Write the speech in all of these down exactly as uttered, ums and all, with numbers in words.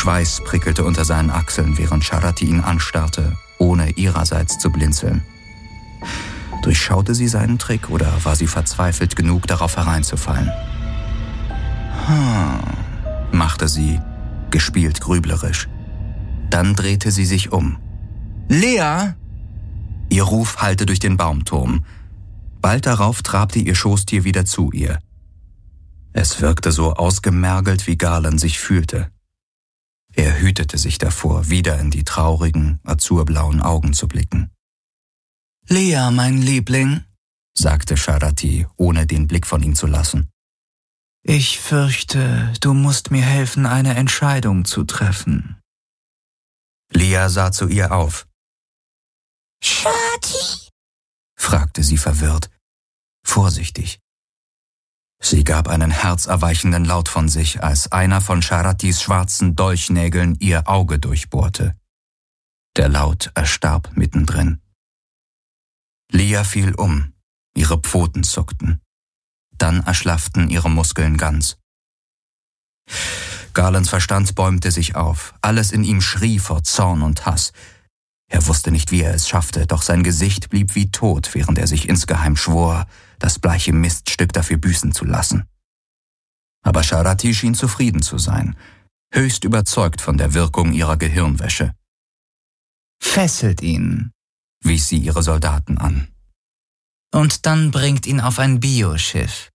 Schweiß prickelte unter seinen Achseln, während Charati ihn anstarrte, ohne ihrerseits zu blinzeln. Durchschaute sie seinen Trick oder war sie verzweifelt genug, darauf hereinzufallen? Hm, machte sie, gespielt grüblerisch. Dann drehte sie sich um. »Lea!« Ihr Ruf hallte durch den Baumturm. Bald darauf trabte ihr Schoßtier wieder zu ihr. Es wirkte so ausgemergelt, wie Galen sich fühlte. Er hütete sich davor, wieder in die traurigen, azurblauen Augen zu blicken. »Lea, mein Liebling«, sagte Charati, ohne den Blick von ihm zu lassen. »Ich fürchte, du musst mir helfen, eine Entscheidung zu treffen.« Lea sah zu ihr auf. »Charati?« fragte sie verwirrt, vorsichtig. Sie gab einen herzerweichenden Laut von sich, als einer von Charatis schwarzen Dolchnägeln ihr Auge durchbohrte. Der Laut erstarb mittendrin. Lea fiel um, ihre Pfoten zuckten. Dann erschlafften ihre Muskeln ganz. Galens Verstand bäumte sich auf. Alles in ihm schrie vor Zorn und Hass. Er wusste nicht, wie er es schaffte, doch sein Gesicht blieb wie tot, während er sich insgeheim schwor, das bleiche Miststück dafür büßen zu lassen. Aber Charati schien zufrieden zu sein, höchst überzeugt von der Wirkung ihrer Gehirnwäsche. »Fesselt ihn«, wies sie ihre Soldaten an. »Und dann bringt ihn auf ein Bioschiff.«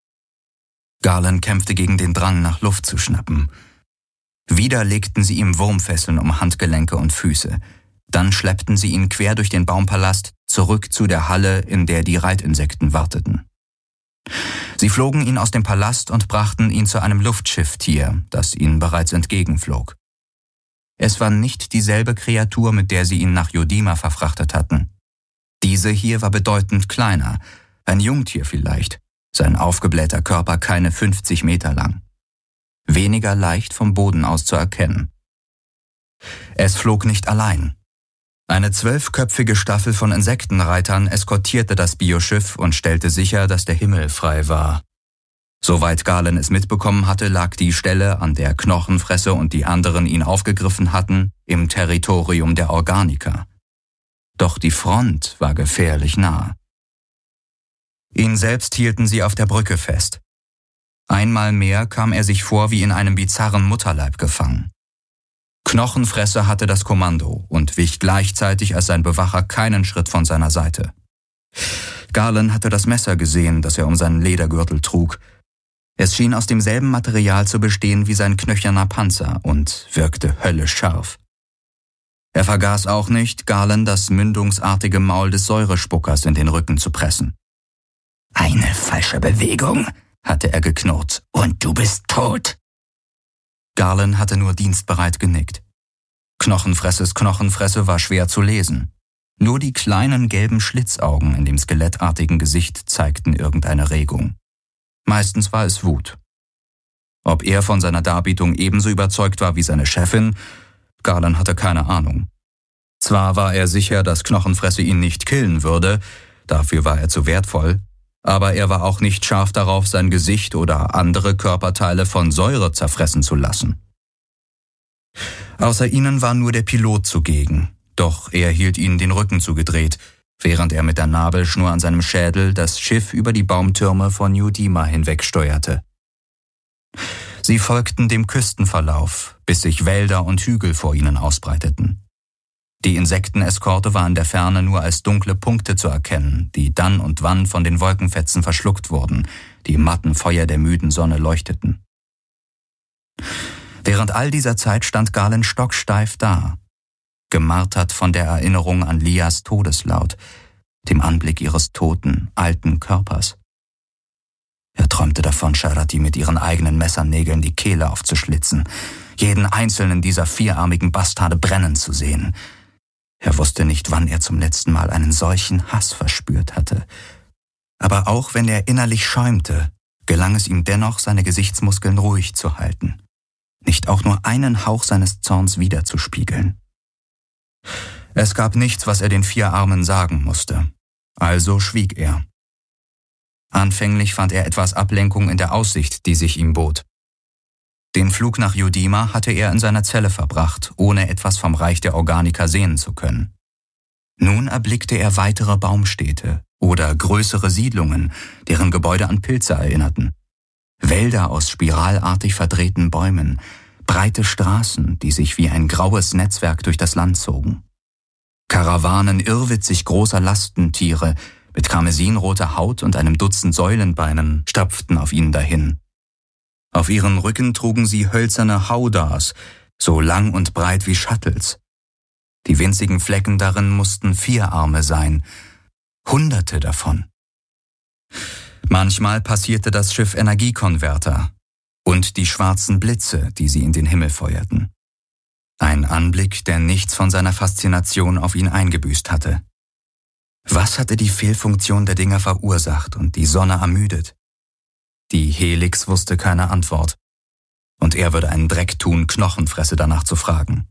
Galen kämpfte gegen den Drang, nach Luft zu schnappen. Wieder legten sie ihm Wurmfesseln um Handgelenke und Füße. Dann schleppten sie ihn quer durch den Baumpalast zurück zu der Halle, in der die Reitinsekten warteten. Sie flogen ihn aus dem Palast und brachten ihn zu einem Luftschifftier, das ihnen bereits entgegenflog. Es war nicht dieselbe Kreatur, mit der sie ihn nach Yodima verfrachtet hatten. Diese hier war bedeutend kleiner, ein Jungtier vielleicht, sein aufgeblähter Körper keine fünfzig Meter lang. Weniger leicht vom Boden aus zu erkennen. Es flog nicht allein. Eine zwölfköpfige Staffel von Insektenreitern eskortierte das Bioschiff und stellte sicher, dass der Himmel frei war. Soweit Galen es mitbekommen hatte, lag die Stelle, an der Knochenfresse und die anderen ihn aufgegriffen hatten, im Territorium der Organiker. Doch die Front war gefährlich nah. Ihn selbst hielten sie auf der Brücke fest. Einmal mehr kam er sich vor wie in einem bizarren Mutterleib gefangen. Knochenfresse hatte das Kommando und wich gleichzeitig als sein Bewacher keinen Schritt von seiner Seite. Galen hatte das Messer gesehen, das er um seinen Ledergürtel trug. Es schien aus demselben Material zu bestehen wie sein knöcherner Panzer und wirkte höllisch scharf. Er vergaß auch nicht, Galen das mündungsartige Maul des Säurespuckers in den Rücken zu pressen. »Eine falsche Bewegung«, hatte er geknurrt, »und du bist tot.« Galen hatte nur dienstbereit genickt. Knochenfresses Knochenfresse war schwer zu lesen. Nur die kleinen gelben Schlitzaugen in dem skelettartigen Gesicht zeigten irgendeine Regung. Meistens war es Wut. Ob er von seiner Darbietung ebenso überzeugt war wie seine Chefin, Galen hatte keine Ahnung. Zwar war er sicher, dass Knochenfresse ihn nicht killen würde, dafür war er zu wertvoll, aber er war auch nicht scharf darauf, sein Gesicht oder andere Körperteile von Säure zerfressen zu lassen. Außer ihnen war nur der Pilot zugegen, doch er hielt ihnen den Rücken zugedreht, während er mit der Nabelschnur an seinem Schädel das Schiff über die Baumtürme von Yodima hinwegsteuerte. Sie folgten dem Küstenverlauf, bis sich Wälder und Hügel vor ihnen ausbreiteten. Die Insekteneskorte war in der Ferne nur als dunkle Punkte zu erkennen, die dann und wann von den Wolkenfetzen verschluckt wurden, die im matten Feuer der müden Sonne leuchteten. Während all dieser Zeit stand Galen stocksteif da, gemartert von der Erinnerung an Leas Todeslaut, dem Anblick ihres toten, alten Körpers. Er träumte davon, Charati mit ihren eigenen Messernägeln die Kehle aufzuschlitzen, jeden einzelnen dieser vierarmigen Bastarde brennen zu sehen. Er wusste nicht, wann er zum letzten Mal einen solchen Hass verspürt hatte. Aber auch wenn er innerlich schäumte, gelang es ihm dennoch, seine Gesichtsmuskeln ruhig zu halten, nicht auch nur einen Hauch seines Zorns widerzuspiegeln. Es gab nichts, was er den vier Armen sagen musste, also schwieg er. Anfänglich fand er etwas Ablenkung in der Aussicht, die sich ihm bot. Den Flug nach Yudima hatte er in seiner Zelle verbracht, ohne etwas vom Reich der Organiker sehen zu können. Nun erblickte er weitere Baumstädte oder größere Siedlungen, deren Gebäude an Pilze erinnerten. Wälder aus spiralartig verdrehten Bäumen, breite Straßen, die sich wie ein graues Netzwerk durch das Land zogen. Karawanen irrwitzig großer Lastentiere mit karmesinroter Haut und einem Dutzend Säulenbeinen stapften auf ihnen dahin. Auf ihren Rücken trugen sie hölzerne Howdahs, so lang und breit wie Shuttles. Die winzigen Flecken darin mussten Vierarme sein, Hunderte davon. Manchmal passierte das Schiff Energiekonverter und die schwarzen Blitze, die sie in den Himmel feuerten. Ein Anblick, der nichts von seiner Faszination auf ihn eingebüßt hatte. Was hatte die Fehlfunktion der Dinger verursacht und die Sonne ermüdet? Die Helix wusste keine Antwort, und er würde einen Dreck tun, Knochenfresse danach zu fragen.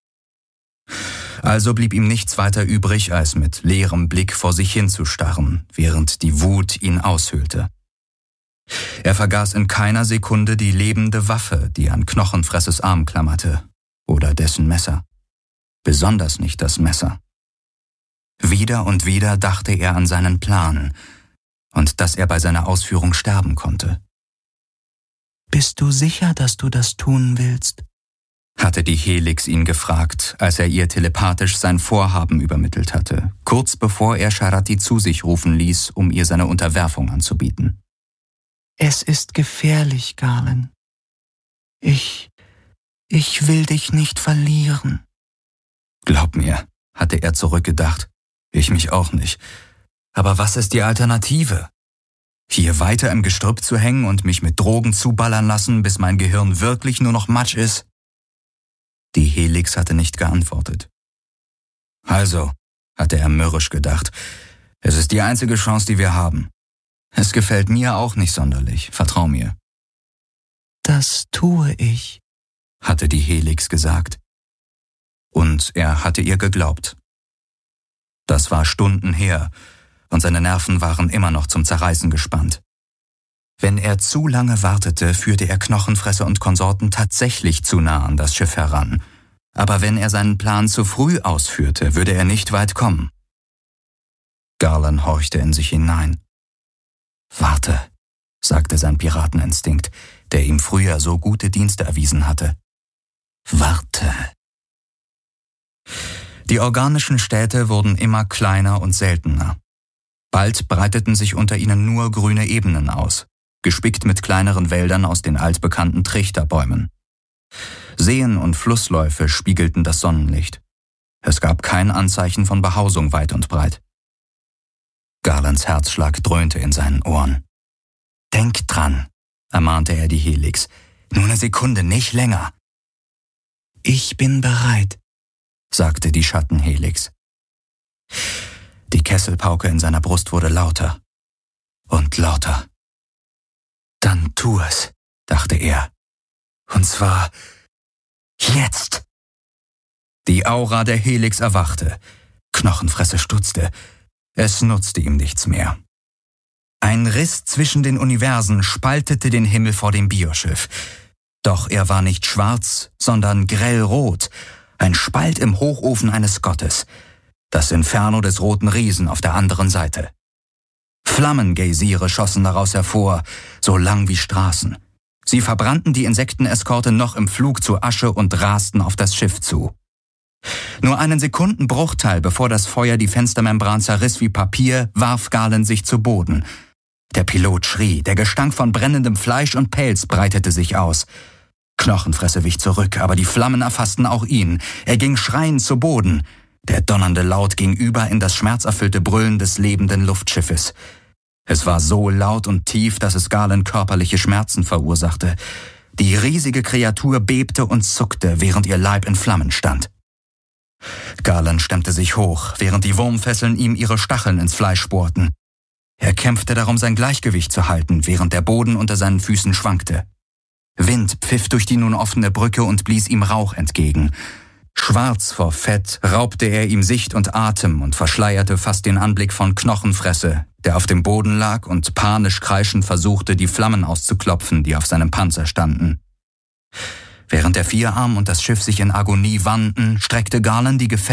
Also blieb ihm nichts weiter übrig, als mit leerem Blick vor sich hinzustarren, während die Wut ihn aushöhlte. Er vergaß in keiner Sekunde die lebende Waffe, die an Knochenfresses Arm klammerte, oder dessen Messer. Besonders nicht das Messer. Wieder und wieder dachte er an seinen Plan und dass er bei seiner Ausführung sterben konnte. »Bist du sicher, dass du das tun willst?« hatte die Helix ihn gefragt, als er ihr telepathisch sein Vorhaben übermittelt hatte, kurz bevor er Sharati zu sich rufen ließ, um ihr seine Unterwerfung anzubieten. »Es ist gefährlich, Galen. Ich, ich will dich nicht verlieren.« »Glaub mir«, hatte er zurückgedacht, »ich mich auch nicht. Aber was ist die Alternative? Hier weiter im Gestrüpp zu hängen und mich mit Drogen zuballern lassen, bis mein Gehirn wirklich nur noch Matsch ist?« Die Helix hatte nicht geantwortet. »Also«, hatte er mürrisch gedacht, »es ist die einzige Chance, die wir haben. Es gefällt mir auch nicht sonderlich, vertrau mir.« »Das tue ich«, hatte die Helix gesagt. Und er hatte ihr geglaubt. Das war Stunden her, und seine Nerven waren immer noch zum Zerreißen gespannt. Wenn er zu lange wartete, führte er Knochenfresser und Konsorten tatsächlich zu nah an das Schiff heran. Aber wenn er seinen Plan zu früh ausführte, würde er nicht weit kommen. Garland horchte in sich hinein. »Warte«, sagte sein Pirateninstinkt, der ihm früher so gute Dienste erwiesen hatte. »Warte.« Die organischen Städte wurden immer kleiner und seltener. Bald breiteten sich unter ihnen nur grüne Ebenen aus, gespickt mit kleineren Wäldern aus den altbekannten Trichterbäumen. Seen und Flussläufe spiegelten das Sonnenlicht. Es gab kein Anzeichen von Behausung weit und breit. Garlands Herzschlag dröhnte in seinen Ohren. »Denk dran«, ermahnte er die Helix. »Nur eine Sekunde, nicht länger.« »Ich bin bereit«, sagte die Schattenhelix. Die Kesselpauke in seiner Brust wurde lauter und lauter. »Dann tu es«, dachte er. »Und zwar jetzt.« Die Aura der Helix erwachte. Knochenfresse stutzte. Es nutzte ihm nichts mehr. Ein Riss zwischen den Universen spaltete den Himmel vor dem Bioschiff. Doch er war nicht schwarz, sondern grellrot, ein Spalt im Hochofen eines Gottes. Das Inferno des roten Riesen auf der anderen Seite. Flammengeysire schossen daraus hervor, so lang wie Straßen. Sie verbrannten die Insekteneskorte noch im Flug zu Asche und rasten auf das Schiff zu. Nur einen Sekundenbruchteil, bevor das Feuer die Fenstermembran zerriss wie Papier, warf Garland sich zu Boden. Der Pilot schrie, der Gestank von brennendem Fleisch und Pelz breitete sich aus. Knochenfresse wich zurück, aber die Flammen erfassten auch ihn. Er ging schreiend zu Boden. Der donnernde Laut ging über in das schmerzerfüllte Brüllen des lebenden Luftschiffes. Es war so laut und tief, dass es Garland körperliche Schmerzen verursachte. Die riesige Kreatur bebte und zuckte, während ihr Leib in Flammen stand. Garland stemmte sich hoch, während die Wurmfesseln ihm ihre Stacheln ins Fleisch bohrten. Er kämpfte darum, sein Gleichgewicht zu halten, während der Boden unter seinen Füßen schwankte. Wind pfiff durch die nun offene Brücke und blies ihm Rauch entgegen. Schwarz vor Fett raubte er ihm Sicht und Atem und verschleierte fast den Anblick von Knochenfresse, der auf dem Boden lag und panisch kreischend versuchte, die Flammen auszuklopfen, die auf seinem Panzer standen. Während der Vierarm und das Schiff sich in Agonie wanden, streckte Garland die